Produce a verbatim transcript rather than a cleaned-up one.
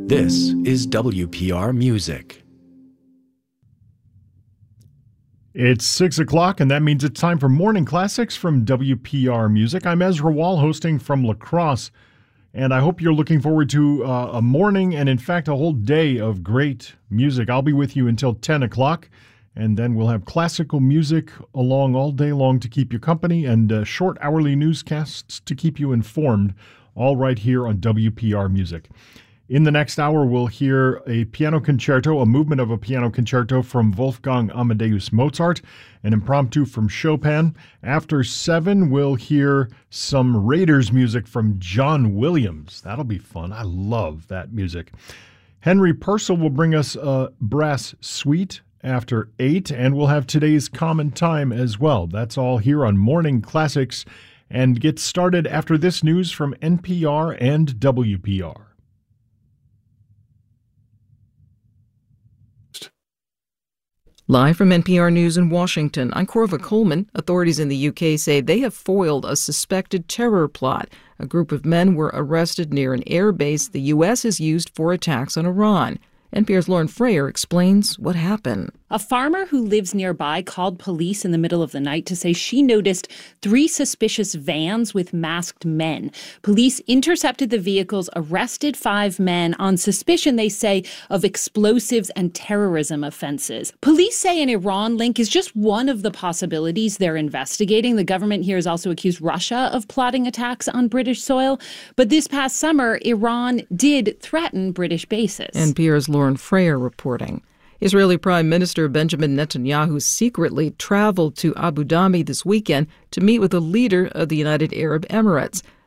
This is W P R Music. It's six o'clock, and that means it's time for Morning Classics from W P R Music. I'm Ezra Wall, hosting from La Crosse, and I hope you're looking forward to uh, a morning and, in fact, a whole day of great music. I'll be with you until ten o'clock, and then we'll have classical music along all day long to keep you company and uh, short hourly newscasts to keep you informed, all right here on W P R Music. In the next hour, we'll hear a piano concerto, a movement of a piano concerto from Wolfgang Amadeus Mozart, an impromptu from Chopin. After seven, we'll hear some Raiders music from John Williams. That'll be fun. I love that music. Henry Purcell will bring us a brass suite after eight, and we'll have today's common time as well. That's all here on Morning Classics, and get started after this news from N P R and W P R. Live from N P R News in Washington, I'm Corva Coleman. Authorities in the U K say they have foiled a suspected terror plot. A group of men were arrested near an air base the U S has used for attacks on Iran. N P R's Lauren Frayer explains what happened. A farmer who lives nearby called police in the middle of the night to say she noticed three suspicious vans with masked men. Police intercepted the vehicles, arrested five men on suspicion, they say, of explosives and terrorism offenses. Police say an Iran link is just one of the possibilities they're investigating. The government here has also accused Russia of plotting attacks on British soil. But this past summer, Iran did threaten British bases. N P R's Lauren Frayer reporting. Israeli Prime Minister Benjamin Netanyahu secretly traveled to Abu Dhabi this weekend to meet with a leader of the United Arab Emirates.